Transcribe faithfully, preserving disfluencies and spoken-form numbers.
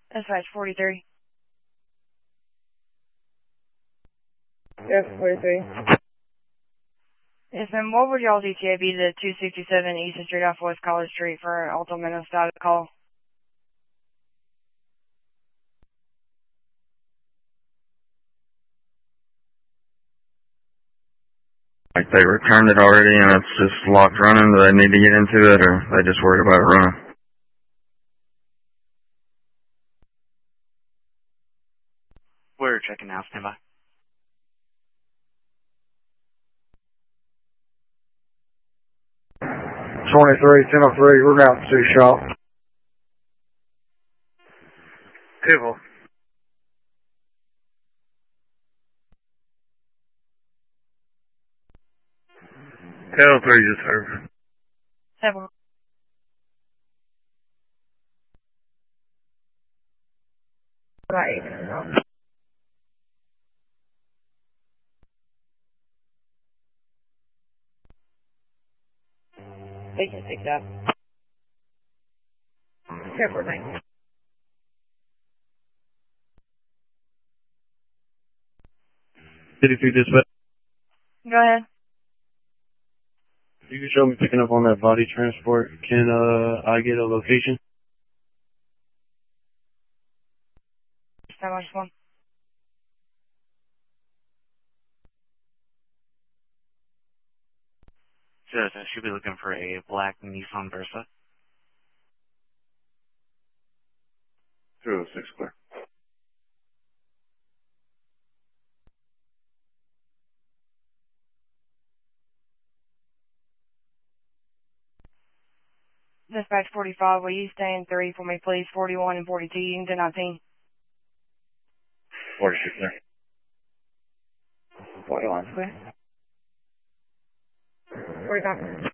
Dispatch forty-three. Yes, forty-three. Yes, ma'am. What would y'all's E T A be to two sixty-seven Eastern Street off West College Street for an Alto Menos status call? Like they returned it already and it's just locked running. Do they need to get into it or they just worried about it running? We're checking now, standby. twenty-three, ten oh three, we're out to shop. Tibble. ten oh three just served. Several. Right. They can pick up. Careful, night. fifty-three dispatch. Go ahead. You can show me picking up on that body transport. Can uh I get a location? How much one? Just, I should be looking for a black Nissan Versa. three oh six clear. Dispatch forty-five. Will you stay in three for me, please? forty-one and forty-two. You can do nineteen. forty-six clear. forty-one, clear. forty-five.